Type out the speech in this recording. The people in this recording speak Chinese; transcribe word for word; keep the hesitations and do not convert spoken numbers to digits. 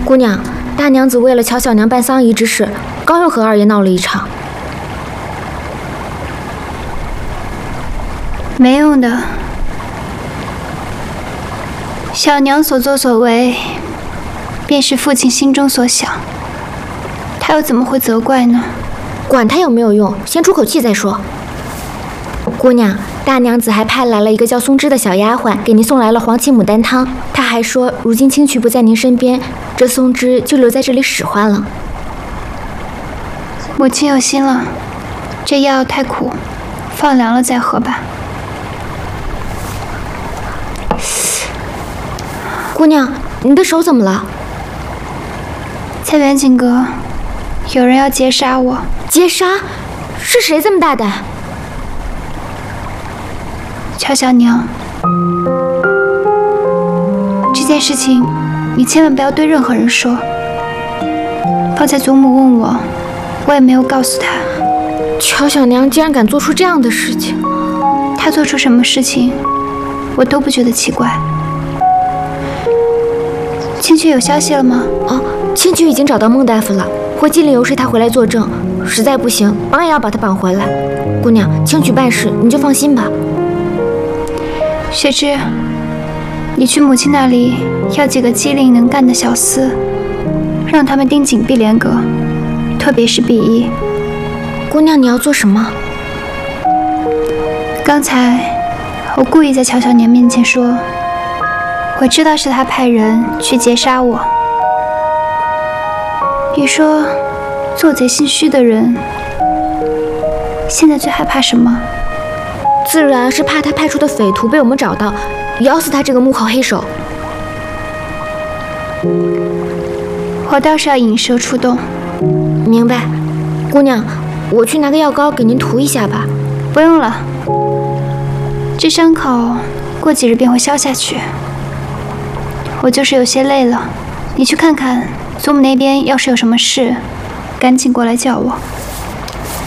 姑娘，大娘子为了乔小娘办丧仪之事，刚又和二爷闹了一场。 没用的。小娘所作所为，便是父亲心中所想，他又怎么会责怪呢？ 管他有没有用，先出口气再说。姑娘，大娘子还派来了一个叫松枝的小丫鬟，给您送来了黄芪牡丹汤。她还说，如今清曲不在您身边，这松枝就留在这里使唤了。 母亲有心了，这药太苦，放凉了再喝吧。 姑娘，你的手怎么了？ 在远景阁，有人要劫杀我。 劫杀？是谁这么大胆？ 乔小娘，这件事情你千万不要对任何人说。方才祖母问我，我也没有告诉她。 乔小娘竟然敢做出这样的事情！ 她做出什么事情，我都不觉得奇怪。青雀有消息了吗？ 哦，青雀已经找到孟大夫了，会尽力游说他回来作证。实在不行，绑也要把他绑回来。姑娘，青曲办事你就放心吧。 雪芝，你去母亲那里要几个机灵能干的小厮，让他们盯紧碧莲阁，特别是碧衣。 姑娘，你要做什么？ 刚才我故意在乔小娘面前说，我知道是他派人去劫杀我。你说，做贼心虚的人，现在最害怕什么？ 自然是怕他派出的匪徒被我们找到，咬死他这个幕后黑手。 我倒是要引蛇出洞。 明白。姑娘，我去拿个药膏给您涂一下吧。 不用了，这伤口过几日便会消下去。我就是有些累了，你去看看祖母那边，要是有什么事，赶紧过来叫我。